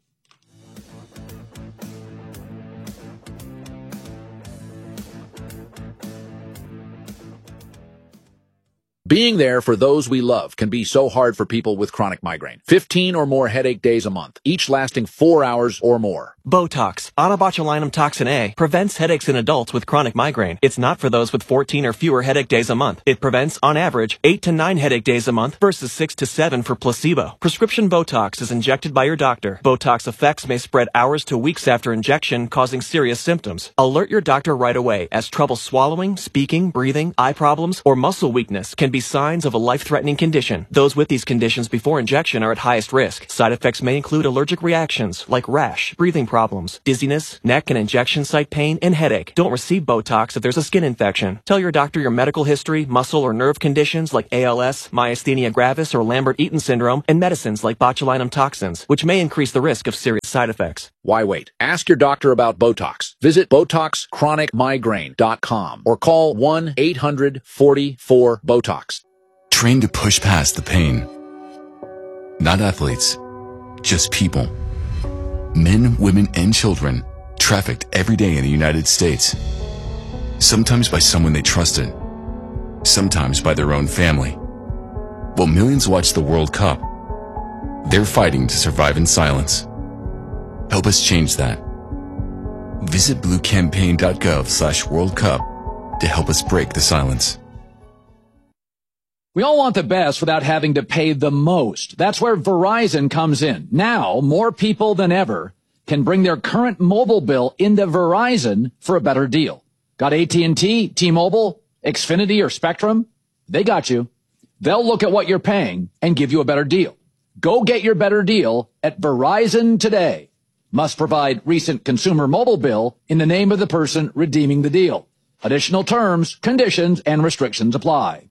Being there for those we love can be so hard for people with chronic migraine. fifteen or more headache days a month, each lasting four hours or more. Botox, onabotulinum toxin A, prevents headaches in adults with chronic migraine. It's not for those with fourteen or fewer headache days a month. It prevents, on average, eight to nine headache days a month versus six to seven for placebo. Prescription Botox is injected by your doctor. Botox effects may spread hours to weeks after injection, causing serious symptoms. Alert your doctor right away, as trouble swallowing, speaking, breathing, eye problems, or muscle weakness can be signs of a life-threatening condition. Those with these conditions before injection are at highest risk. Side effects may include allergic reactions like rash, breathing problems, dizziness, neck and injection site pain, and headache. Don't receive Botox if there's a skin infection. Tell your doctor your medical history, muscle or nerve conditions like A L S, myasthenia gravis, or Lambert-Eaton syndrome, and medicines like botulinum toxins, which may increase the risk of serious side effects. Why wait? Ask your doctor about Botox. Visit Botox Chronic Migraine dot com or call one eight hundred forty-four BOTOX. Train to push past the pain. Not athletes, just people. Men, women, and children trafficked every day in the United States. Sometimes by someone they trusted, sometimes by their own family. While millions watch the World Cup, they're fighting to survive in silence. Help us change that. Visit blue campaign dot gov slash World Cup to help us break the silence. We all want the best without having to pay the most. That's where Verizon comes in. Now, more people than ever can bring their current mobile bill into Verizon for a better deal. Got A T and T, T-Mobile, Xfinity, or Spectrum? They got you. They'll look at what you're paying and give you a better deal. Go get your better deal at Verizon today. Must provide recent consumer mobile bill in the name of the person redeeming the deal. Additional terms, conditions, and restrictions apply.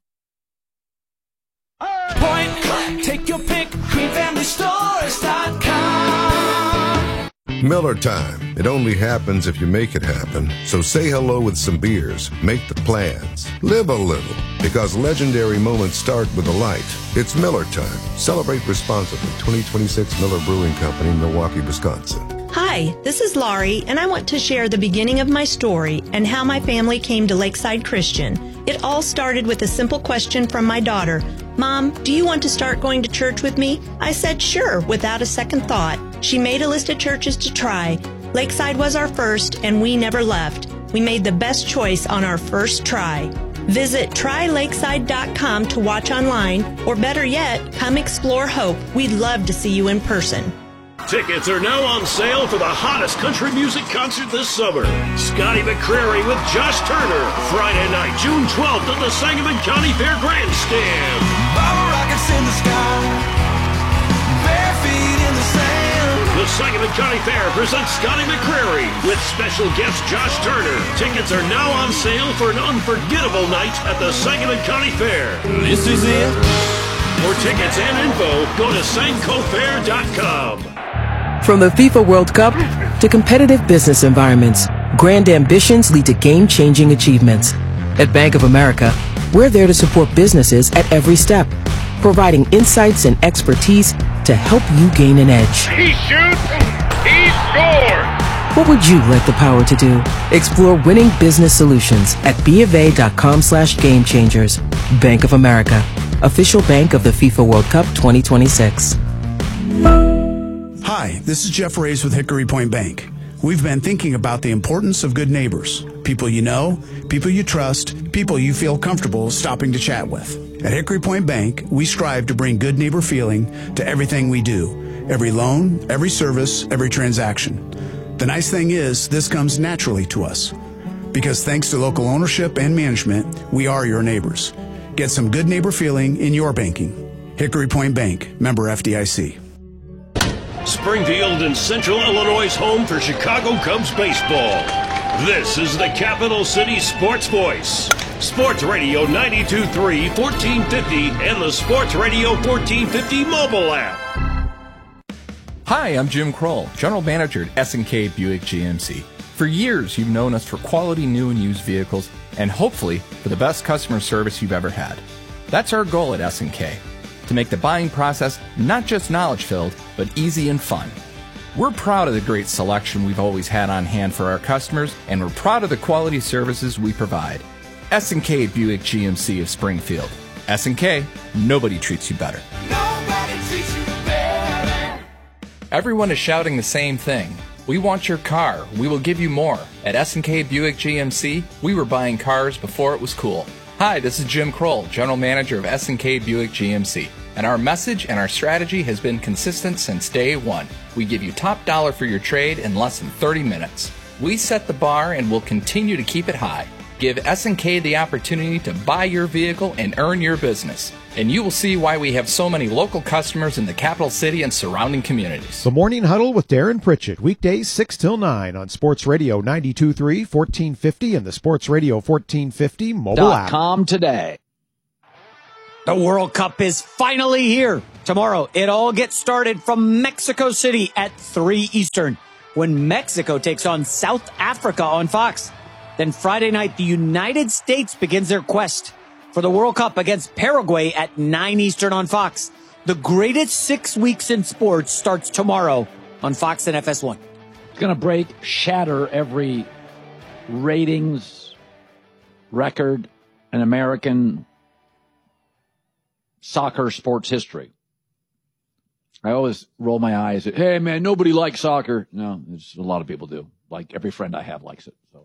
Point click, take your pick, green family stores dot com. Miller time. It only happens if you make it happen. So say hello with some beers. Make the plans. Live a little. Because legendary moments start with a light. It's Miller time. Celebrate responsibly. twenty twenty-six Miller Brewing Company, Milwaukee, Wisconsin. Hi, this is Laurie, and I want to share the beginning of my story and how my family came to Lakeside Christian. It all started with a simple question from my daughter. Mom, do you want to start going to church with me? I said sure, without a second thought. She made a list of churches to try. Lakeside was our first, and we never left. We made the best choice on our first try. Visit try lakeside dot com to watch online, or better yet, come explore Hope. We'd love to see you in person. Tickets are now on sale for the hottest country music concert this summer. Scotty McCreery with Josh Turner. Friday night, June twelfth at the Sangamon County Fair Grandstand. Bottle rockets in the sky, bare feet in the sand. The Sangamon County Fair presents Scotty McCreery with special guest Josh Turner. Tickets are now on sale for an unforgettable night at the Sangamon County Fair. This is it. For tickets and info, go to sanco fair dot com. From the FIFA World Cup to competitive business environments, grand ambitions lead to game-changing achievements. At Bank of America, we're there to support businesses at every step, providing insights and expertise to help you gain an edge. He shoots, he scores. What would you like the power to do? Explore winning business solutions at bofa.com slash game changers. Bank of America, official bank of the FIFA World Cup twenty twenty-six. Hi, this is Jeff Reyes with Hickory Point Bank. We've been thinking about the importance of good neighbors. People you know, people you trust, people you feel comfortable stopping to chat with. At Hickory Point Bank, we strive to bring good neighbor feeling to everything we do. Every loan, every service, every transaction. The nice thing is, this comes naturally to us. Because thanks to local ownership and management, we are your neighbors. Get some good neighbor feeling in your banking. Hickory Point Bank, member F D I C. Springfield and Central Illinois' home for Chicago Cubs baseball. This is the Capital City Sports Voice. Sports Radio ninety-two point three, fourteen fifty, and the Sports Radio fourteen fifty mobile app. Hi, I'm Jim Kroll, General Manager at S and K Buick G M C. For years, you've known us for quality new and used vehicles, and hopefully for the best customer service you've ever had. That's our goal at S and K. To make the buying process not just knowledge-filled, but easy and fun. We're proud of the great selection we've always had on hand for our customers, and we're proud of the quality services we provide. S and K Buick G M C of Springfield. S and K, nobody treats you better. Nobody treats you better. Everyone is shouting the same thing. We want your car. We will give you more. At S and K Buick G M C, we were buying cars before it was cool. Hi, this is Jim Kroll, General Manager of S and K Buick G M C. And our message and our strategy has been consistent since day one. We give you top dollar for your trade in less than thirty minutes. We set the bar and will continue to keep it high. Give S and K the opportunity to buy your vehicle and earn your business. And you will see why we have so many local customers in the capital city and surrounding communities. The Morning Huddle with Darren Pritchett, weekdays six till nine on Sports Radio ninety-two point three, fourteen fifty, and the Sports Radio fourteen fifty mobile app. .com today. The World Cup is finally here. Tomorrow, it all gets started from Mexico City at three Eastern when Mexico takes on South Africa on Fox. Then Friday night, the United States begins their quest for the World Cup against Paraguay at nine Eastern on Fox. The greatest six weeks in sports starts tomorrow on Fox and F S one. It's going to break, shatter every ratings record in American soccer sports history. I always roll my eyes at, hey, man, nobody likes soccer. No, it's, a lot of people do. Like every friend I have likes it. So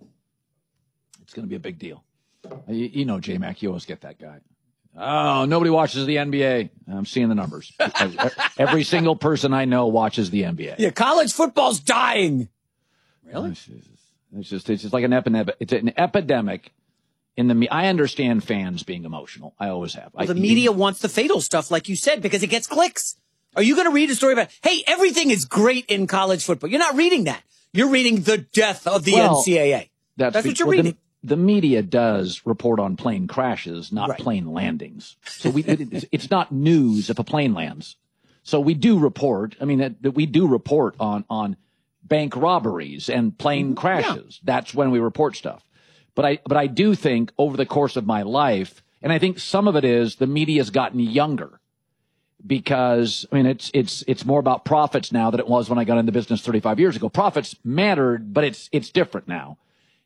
it's going to be a big deal. You, you know, J-Mac, you always get that guy. Oh, nobody watches the N B A. I'm seeing the numbers. Because every single person I know watches the N B A. Yeah, college football's dying. Really? It's just, it's just, it's just like an epidemic. It's an epidemic in the. I understand fans being emotional. I always have. Well, I, the media you, wants the fatal stuff, like you said, because it gets clicks. Are you going to read a story about, hey, everything is great in college football? You're not reading that. You're reading the death of the well, N C double A. That's, that's be, what you're well, reading. The, the media does report on plane crashes, not right. plane landings. So we, it, it's not news if a plane lands. So we do report. I mean, that, that we do report on on bank robberies and plane crashes. Yeah. That's when we report stuff. But I but I do think over the course of my life, and I think some of it is the media's gotten younger. Because, I mean, it's it's it's more about profits now than it was when I got into business thirty-five years ago. Profits mattered, but it's it's different now.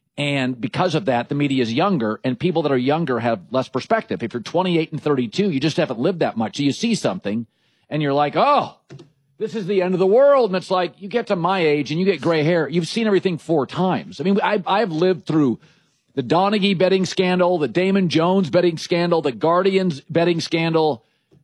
And because of that, the media is younger, and people that are younger have less perspective. If you're twenty-eight and thirty-two, you just haven't lived that much. So you see something, and you're like, oh, this is the end of the world. And it's like, you get to my age, and you get gray hair. You've seen everything four times. I mean, I, I've lived through the Donaghy betting scandal, the Damon Jones betting scandal, the Guardians betting scandal,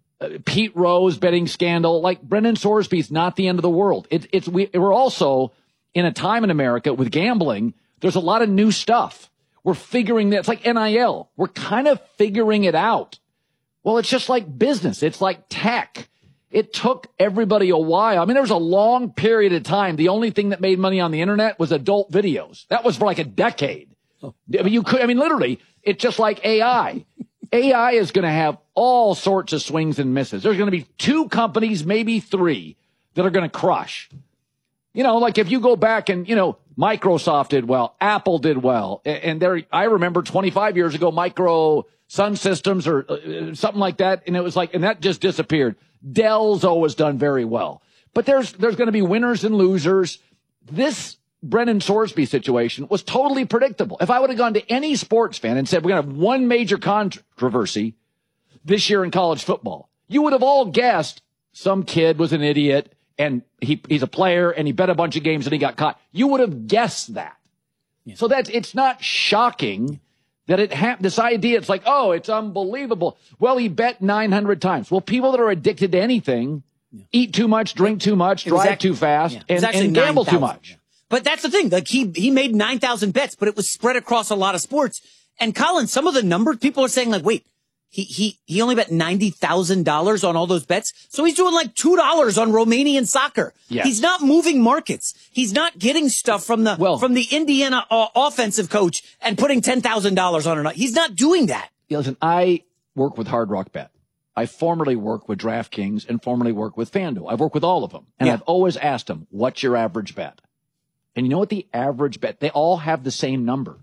Pete Rose betting scandal. Like, Brendan Sorsby's not the end of the world. It, it's we, we're also in a time in America with gambling. There's a lot of new stuff. We're figuring that. It's like N I L. We're kind of figuring it out. Well, it's just like business. It's like tech. It took everybody a while. I mean, there was a long period of time. The only thing that made money on the internet was adult videos. That was for like a decade. Oh. I mean, you could. I mean, literally, it's just like A I. A I is going to have all sorts of swings and misses. There's going to be two companies, maybe three, that are going to crush. You know, like if you go back and, you know, Microsoft did well, Apple did well. And there, I remember twenty-five years ago, Micro Sun Systems or uh, something like that. And it was like, and that just disappeared. Dell's always done very well. But there's, there's going to be winners and losers. This Brendan Sorsby situation was totally predictable. If I would have gone to any sports fan and said, we're going to have one major controversy this year in college football, you would have all guessed some kid was an idiot and he, he's a player and he bet a bunch of games and he got caught. You would have guessed that. Yeah. So that's, it's not shocking that it happened. This idea, it's like, oh, it's unbelievable. Well, he bet nine hundred times. Well, people that are addicted to anything yeah. eat too much, drink too much, drive actually, too fast, yeah. and, and gamble too much. Yeah. But that's the thing. Like he, he made nine thousand bets, but it was spread across a lot of sports. And Colin, some of the numbers people are saying like, wait, he, he, he only bet ninety thousand dollars on all those bets. So he's doing like two dollars on Romanian soccer. Yes. He's not moving markets. He's not getting stuff from the, well, from the Indiana uh, offensive coach and putting ten thousand dollars on it. He's not doing that. Yeah, listen, I work with Hard Rock Bet. I formerly worked with DraftKings and formerly worked with FanDuel. I've worked with all of them. And yeah. I've always asked them, what's your average bet? And you know what the average bet, they all have the same number,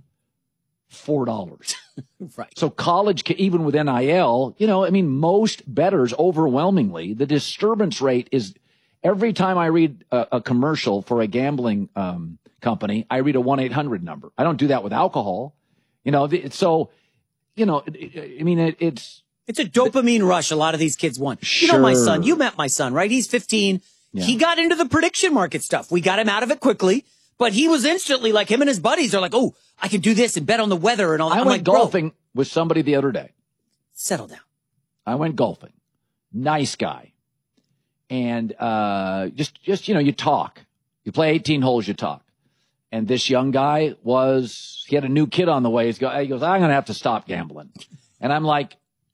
four dollars. Right. So college, even with N I L, you know, I mean, most bettors overwhelmingly, the disturbance rate is every time I read a, a commercial for a gambling um, company, I read a one eight hundred number. I don't do that with alcohol. You know, so, you know, I mean, it, it's, It's a dopamine rush a lot of these kids want. Sure. You know my son. You met my son, right? He's fifteen. Yeah. He got into the prediction market stuff. We got him out of it quickly, but he was instantly like him and his buddies are like, oh, I can do this and bet on the weather and all that. I I'm went like, golfing with somebody the other day. Settle down. I went golfing. Nice guy. And uh, just, just you know, you talk. You play eighteen holes, you talk. And this young guy was, he had a new kid on the way. He goes, I'm going to have to stop gambling. And I'm like,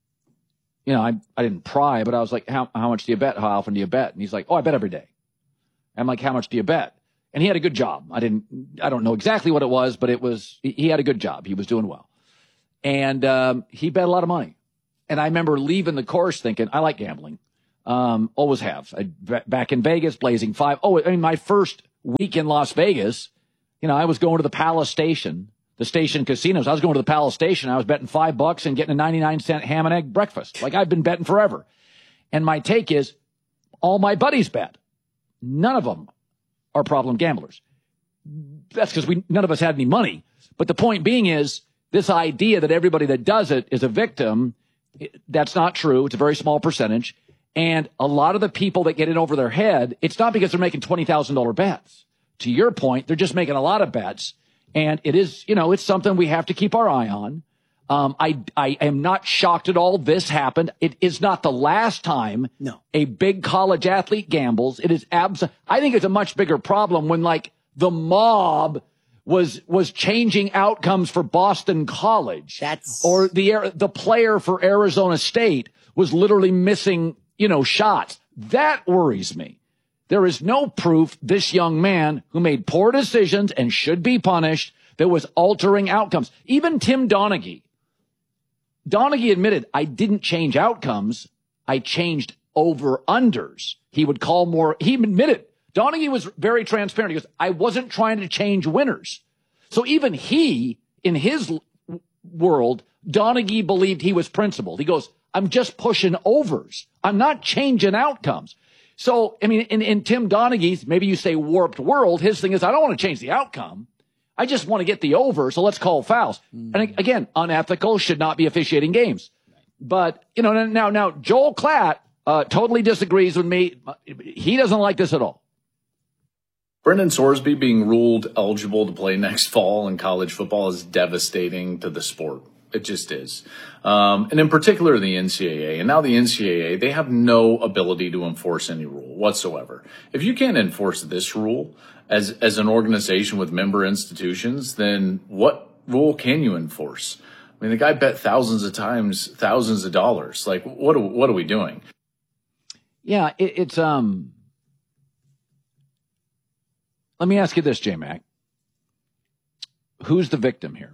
you know, I I didn't pry, but I was like, how how much do you bet? How often do you bet? And he's like, oh, I bet every day. I'm like, how much do you bet? And he had a good job. I didn't, I don't know exactly what it was, but it was, he had a good job. He was doing well. And um, he bet a lot of money. And I remember leaving the course thinking, I like gambling. Um, always have. I, back in Vegas, Blazing Five. Oh, I mean, my first week in Las Vegas, you know, I was going to the Palace Station, the station casinos. I was going to the Palace Station. I was betting five bucks and getting a ninety-nine cent ham and egg breakfast. Like I've been betting forever. And my take is all my buddies bet. None of them are problem gamblers. That's because we, none of us had any money. But the point being is this idea that everybody that does it is a victim. That's not true. It's a very small percentage. And a lot of the people that get in over their head, it's not because they're making twenty thousand dollars bets. To your point, they're just making a lot of bets. And it is, you know, it's something we have to keep our eye on. Um, I, I am not shocked at all this happened. It is not the last time no. a big college athlete gambles. It is abs- I think it's a much bigger problem when like the mob was, was changing outcomes for Boston College. That's or the, the player for Arizona State was literally missing, you know, shots. That worries me. There is no proof this young man who made poor decisions and should be punished that was altering outcomes. Even Tim Donaghy. Donaghy admitted, I didn't change outcomes. I changed over-unders. He would call more. He admitted. Donaghy was very transparent. He goes, I wasn't trying to change winners. So even he, in his world, Donaghy believed he was principled. He goes, I'm just pushing overs. I'm not changing outcomes. So, I mean, in, in Tim Donaghy's, maybe you say warped world, his thing is, I don't want to change the outcome. I just want to get the over, so let's call fouls. Mm. And again, unethical, should not be officiating games. But, you know, now, now Joel Klatt uh, totally disagrees with me. He doesn't like this at all. Brendan Sorsby being ruled eligible to play next fall in college football is devastating to the sport. It just is. Um, and in particular, the N C double A. And now the N C double A, they have no ability to enforce any rule whatsoever. If you can't enforce this rule as, as an organization with member institutions, then what rule can you enforce? I mean, the guy bet thousands of times, thousands of dollars. Like, what are, what are we doing? Yeah, it, it's, um, let me ask you this, J-Mac. Who's the victim here?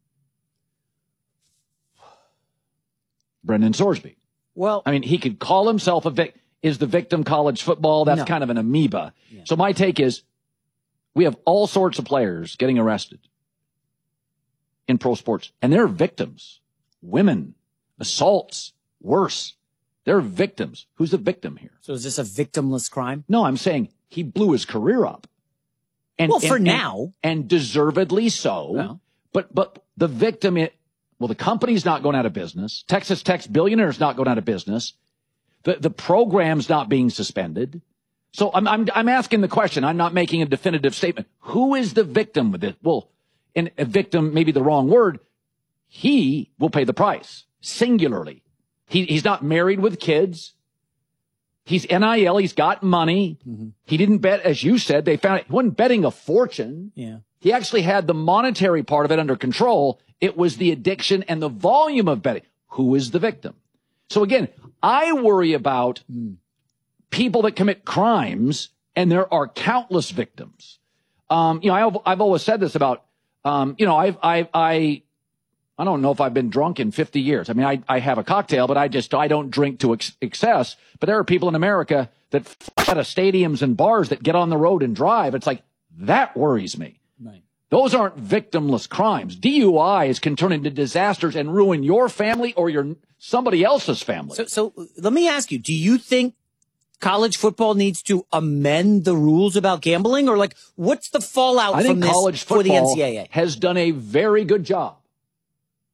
Brendan Sorsby. Well, I mean, he could call himself a victim. Is the victim college football? That's no. kind of an amoeba. Yeah. So my take is we have all sorts of players getting arrested in pro sports, and they're victims. Women, assaults, worse. They're victims. Who's the victim here? So is this a victimless crime? No, I'm saying he blew his career up. And, well, for and, now. And, and deservedly so. No. But, but the victim, it, well, the company's not going out of business. Texas Tech's billionaire's not going out of business. The, the program's not being suspended. So I'm, I'm, I'm asking the question. I'm not making a definitive statement. Who is the victim with it? Well, and a victim may be the wrong word. He will pay the price singularly. He, he's not married with kids. He's N I L. He's got money. Mm-hmm. He didn't bet, as you said. They found it. He wasn't betting a fortune. Yeah. He actually had the monetary part of it under control. It was the addiction and the volume of betting. Who is the victim? So again, I worry about mm. people that commit crimes, and there are countless victims. Um, you know, I've, I've always said this about, um, you know, I've, I, I, I don't know if I've been drunk in fifty years. I mean, I, I have a cocktail, but I just, I don't drink to ex- excess. But there are people in America that f- out of stadiums and bars that get on the road and drive. It's like, that worries me. Right. Those aren't victimless crimes. D U Is can turn into disasters and ruin your family or your somebody else's family. So, so let me ask you, do you think college football needs to amend the rules about gambling? Or like, what's the fallout I from think this college for the N football C double A? has done a very good job.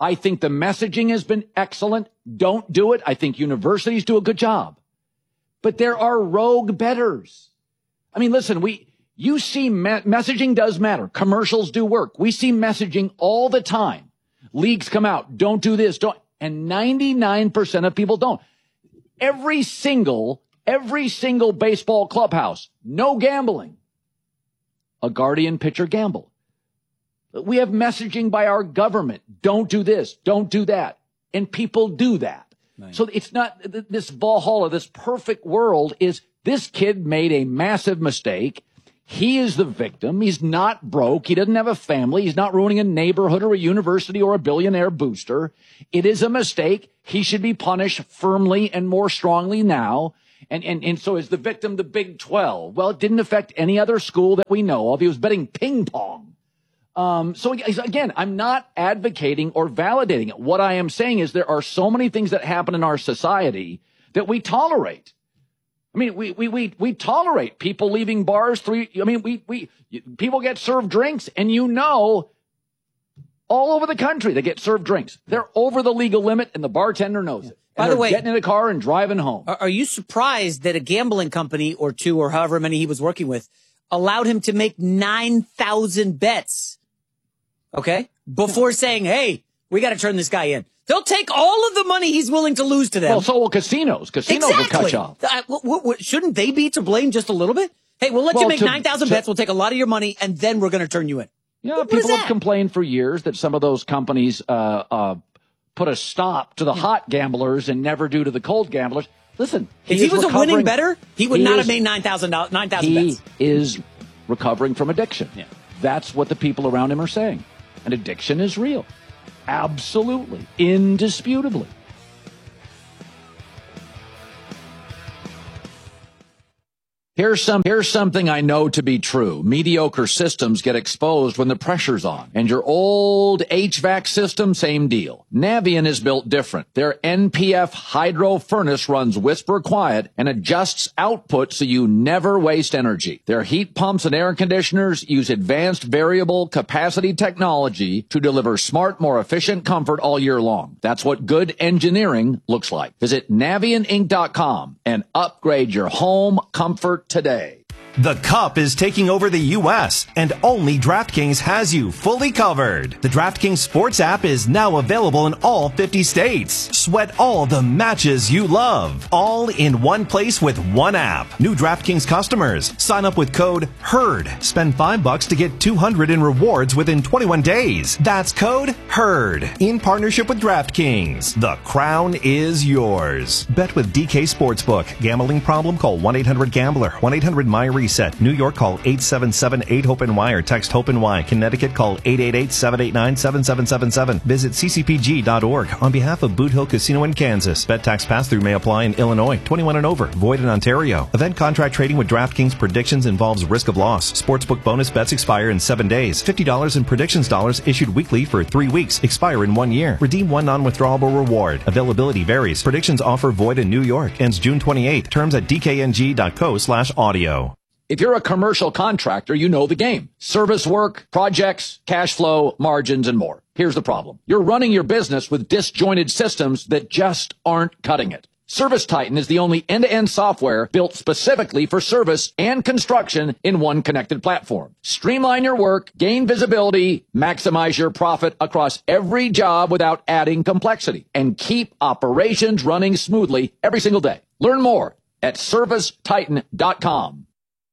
I think the messaging has been excellent. Don't do it. I think universities do a good job. But there are rogue bettors. I mean, listen, we, you see me- messaging does matter. Commercials do work. We see messaging all the time. Leagues come out. Don't do this. Don't. And ninety-nine percent of people don't. Every single, every single baseball clubhouse, no gambling. A Guardian pitcher gamble. We have messaging by our government. Don't do this. Don't do that. And people do that. Nice. So it's not this Valhalla, this perfect world is this kid made a massive mistake. He is the victim. He's not broke. He doesn't have a family. He's not ruining a neighborhood or a university or a billionaire booster. It is a mistake. He should be punished firmly and more strongly now. And, and, and so is the victim the Big twelve? Well, it didn't affect any other school that we know of. He was betting ping pong. Um, so again, I'm not advocating or validating it. What I am saying is there are so many things that happen in our society that we tolerate. I mean, we, we, we, we tolerate people leaving bars three. I mean, we, we, people get served drinks and you know, all over the country, they get served drinks. They're over the legal limit and the bartender knows it. By and the way, getting in a car and driving home. Are you surprised that a gambling company or two or however many he was working with allowed him to make nine thousand bets? Okay. Before saying, hey, we got to turn this guy in. They'll take all of the money he's willing to lose to them. Well, so will casinos. Casinos exactly. will cut you off. Uh, what, what, what, shouldn't they be to blame just a little bit? Hey, we'll let well, you make to, nine thousand bets. We'll take a lot of your money, and then we're going to turn you in. Yeah, what, people what have complained for years that some of those companies uh, uh, put a stop to the hot gamblers and never do to the cold gamblers. Listen, he if he was a winning bettor, he would he not is, have made nine thousand nine thousand he bets. He is recovering from addiction. Yeah. That's what the people around him are saying. And addiction is real. Absolutely. Indisputably. Here's some, here's something I know to be true. Mediocre systems get exposed when the pressure's on. And your old H V A C system, same deal. Navien is built different. Their N P F hydro furnace runs whisper quiet and adjusts output so you never waste energy. Their heat pumps and air conditioners use advanced variable capacity technology to deliver smart, more efficient comfort all year long. That's what good engineering looks like. Visit Navien Inc dot com and upgrade your home comfort today. The Cup is taking over the U S, and only DraftKings has you fully covered. The DraftKings Sports app is now available in all fifty states. Sweat all the matches you love, all in one place with one app. New DraftKings customers, sign up with code HERD. Spend five bucks to get two hundred in rewards within twenty-one days. That's code HERD. In partnership with DraftKings. The crown is yours. Bet with D K Sportsbook. Gambling problem? Call one eight hundred gambler. one eight hundred my reset. New York, call eight seven seven eight hope N Y or text hope N Y. Connecticut, call eight eight eight seven eight nine seven seven seven seven. Visit c c p g dot org on behalf of Boot Hill Casino in Kansas. Bet tax pass-through may apply in Illinois. twenty-one and over. Void in Ontario. Event contract trading with DraftKings predictions involves risk of loss. Sportsbook bonus bets expire in seven days. fifty dollars in predictions dollars issued weekly for three weeks. Expire in one year. Redeem one non-withdrawable reward. Availability varies. Predictions offer void in New York. Ends June twenty-eighth. Terms at d k n g dot co slash audio. If you're a commercial contractor, you know the game. Service work, projects, cash flow, margins, and more. Here's the problem. You're running your business with disjointed systems that just aren't cutting it. ServiceTitan is the only end-to-end software built specifically for service and construction in one connected platform. Streamline your work, gain visibility, maximize your profit across every job without adding complexity, and keep operations running smoothly every single day. Learn more at service titan dot com.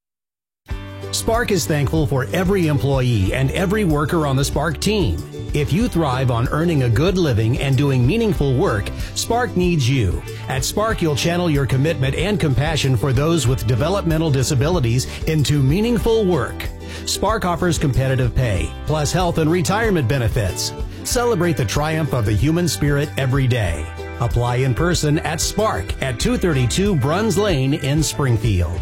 Spark is thankful for every employee and every worker on the Spark team. If you thrive on earning a good living and doing meaningful work, Spark needs you. At Spark, you'll channel your commitment and compassion for those with developmental disabilities into meaningful work. Spark offers competitive pay, plus health and retirement benefits. Celebrate the triumph of the human spirit every day. Apply in person at Spark at two thirty-two Bruns Lane in Springfield.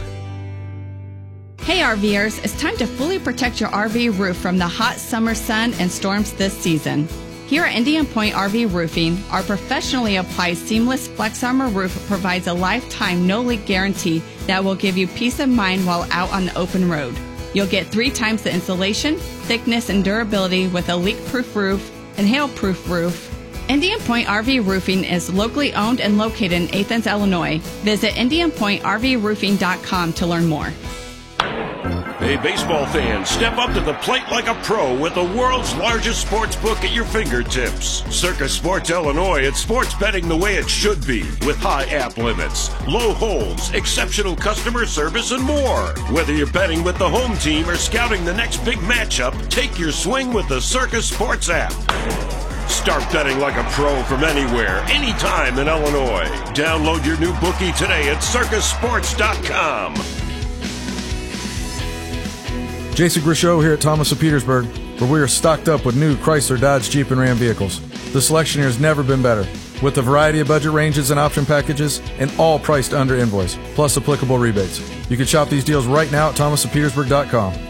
Hey RVers, it's time to fully protect your R V roof from the hot summer sun and storms this season. Here at Indian Point R V Roofing, our professionally applied seamless Flex Armor roof provides a lifetime no-leak guarantee that will give you peace of mind while out on the open road. You'll get three times the insulation, thickness, and durability with a leak-proof roof and hail-proof roof, Indian Point R V Roofing is locally owned and located in Athens, Illinois. Visit indian point r v roofing dot com to learn more. Hey, baseball fans, step up to the plate like a pro with the world's largest sports book at your fingertips. Circus Sports Illinois, it's sports betting the way it should be, with high app limits, low holds, exceptional customer service, and more. Whether you're betting with the home team or scouting the next big matchup, take your swing with the Circus Sports app. Start betting like a pro from anywhere, anytime in Illinois. Download your new bookie today at circus sports dot com. Jason Grishow here at Thomas of Petersburg, where we are stocked up with new Chrysler, Dodge, Jeep, and Ram vehicles. The selection here has never been better, with a variety of budget ranges and option packages, and all priced under invoice, plus applicable rebates. You can shop these deals right now at thomas of petersburg dot com.